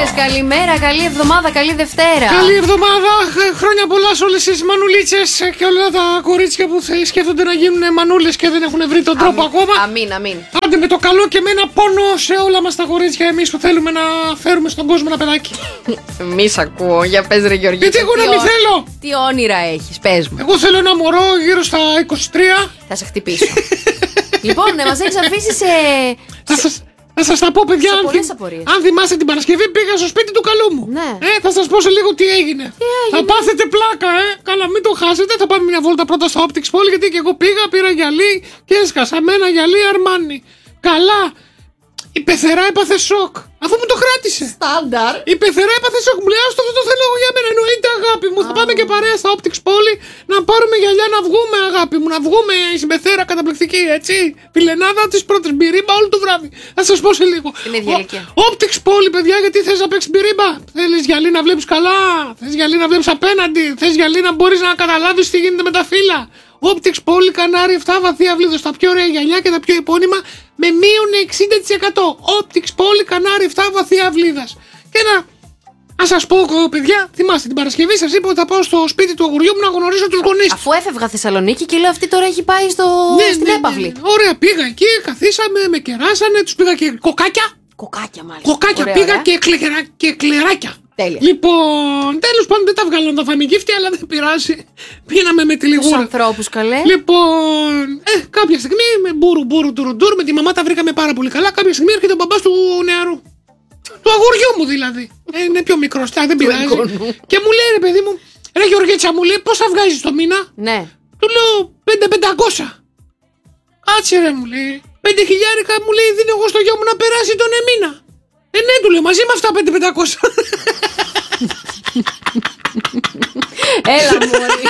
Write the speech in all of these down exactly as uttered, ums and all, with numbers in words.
Γιώργος, καλημέρα, καλή εβδομάδα, καλή Δευτέρα. Καλή εβδομάδα, χρόνια πολλά σε όλες τις μανουλίτσες και όλα τα κορίτσια που σκέφτονται να γίνουν μανούλες και δεν έχουν βρει τον τρόπο αμήν, ακόμα. Αμήν, αμήν. Άντε με το καλό και με ένα πόνο σε όλα μας τα κορίτσια, εμείς που θέλουμε να φέρουμε στον κόσμο ένα παιδάκι. Μη σ' ακούω, για πες ρε Γεωργή. Γιατί εγώ να μην θέλω. Τι όνειρα έχεις, πες μου. Εγώ θέλω ένα μωρό γύρω στα είκοσι τρία. Θα σε χτυπήσω. Λοιπόν, να μας έχεις αφήσει σε... Θα σας... Θα σας τα πω, παιδιά, αν, πολλές θυ... απορίες. αν θυμάστε την Παρασκευή, πήγα στο σπίτι του καλού μου. Ναι. Ε, θα σας πω σε λίγο τι έγινε. Τι έγινε? Θα πάθετε πλάκα, ε. Καλά, μην το χάσετε. Θα πάμε μια βόλτα πρώτα στο Optics Poli, γιατί και εγώ πήγα, πήρα γυαλί και έσκασα με ένα γυαλί Αρμάνι. Καλά. Η πεθερά έπαθε σοκ. Αφού μου το κράτησε. Στάνταρ. Η πεθερά έπαθε σοκ. Μου λέει, αυτό δεν το θέλω εγώ για μένα. Εννοείται, αγάπη μου. Oh. Θα πάμε και παρέα στα Optics Poli να πάρουμε γυαλιά να βγούμε, αγάπη μου. Να βγούμε η συμπεθέρα καταπληκτική, έτσι. Φιλενάδα τη πρώτη μπυρίμπα όλο το βράδυ. Θα σα πω σε λίγο. Είναι διαλυκία. Optics Poli, παιδιά, γιατί θε να παίξει μπυρίμπα. Θέλει γυαλί να βλέπει καλά. Θε γυαλί να βλέπει απέναντι. Θε γυαλί να μπορεί να καταλάβει τι γίνεται με τα φύλλα. Optics Poli Κανάρι επτά βαθύ αυλίδος. Τα πιο ωραία γυαλιά και τα πιο επώνυμα με μείον εξήντα τοις εκατό. Optics Poli Κανάρι επτά βαθύ αυλίδας. Και να, να σας πω, παιδιά, θυμάστε την Παρασκευή σας είπα ότι θα πάω στο σπίτι του αγοριού μου να γνωρίσω τους γονείς. Αφού έφευγα Θεσσαλονίκη και λέω αυτή τώρα έχει πάει στο... ναι, στην ναι, έπαυλη. Ναι, ναι. Ωραία, πήγα εκεί, καθίσαμε, με κεράσανε, τους πήγα και κοκάκια. Κοκάκια μάλιστα. Κοκάκια ωραία, πήγα ωραία. και, κλερα, και κλεράκια. Τέλεια. Λοιπόν, τέλος πάντων δεν τα βγάλω τα φάμε γύφτια, αλλά δεν πειράζει. Πίναμε με τη Τους λιγούρα. ανθρώπους καλέ. Λοιπόν, ε, κάποια στιγμή με μπούρου μπούρου τουρουντούρ, με τη μαμά τα βρήκαμε πάρα πολύ καλά. Κάποια στιγμή έρχεται ο μπαμπάς του νεαρού. Του αγοριού μου δηλαδή. Ε, είναι πιο μικρός, δεν πειράζει. Και μου λέει, ρε παιδί μου, ρε Γεωργίτσα, μου λέει, πόσα βγάζεις το μήνα. Ναι. Του λέω πέντε πεντακόσια. Κάτσε ρε, μου λέει. Πέντε χιλιάρικα μου λέει, δίνω εγώ στο γιο μου να περάσει τον εμήνα. Ε, ναι, του λέω, μαζί με αυτά πέντε πεντακόσια. Έλα μωρή.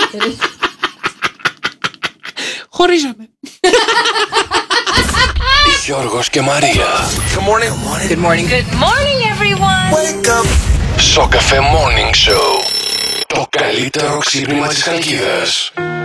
Χωρίζαμε. Γιώργος και Μαρία. Good morning. Good morning. Good morning, everyone. Wake up. Σοκαφέ Morning Show. Το καλύτερο ξύπνημα της Χαλκίδας.